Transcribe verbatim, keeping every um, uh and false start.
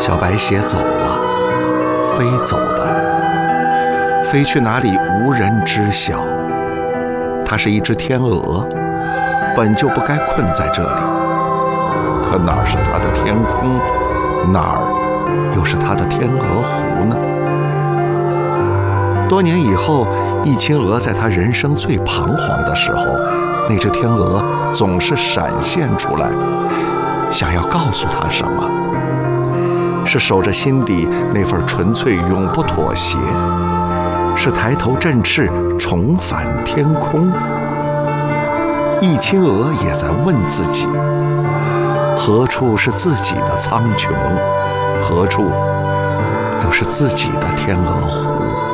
小白鞋走了，飞走了，飞去哪里无人知晓。它是一只天鹅，本就不该困在这里，可哪儿是它的天空，哪儿又是它的天鹅湖呢？多年以后，益青鹅在它人生最彷徨的时候，那只天鹅总是闪现出来，想要告诉它什么？是守着心底那份纯粹永不妥协，是抬头振翅重返天空。益青鹅也在问自己，何处是自己的苍穹，何处又是自己的天鹅湖？